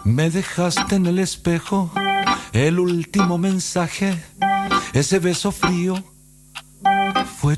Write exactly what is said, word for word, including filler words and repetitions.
Me dejaste en el espejo el último mensaje, ese beso frío fue